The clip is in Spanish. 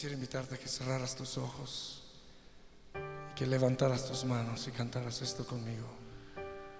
Quisiera invitarte a que cerraras tus ojos y que levantaras tus manos y cantaras esto conmigo.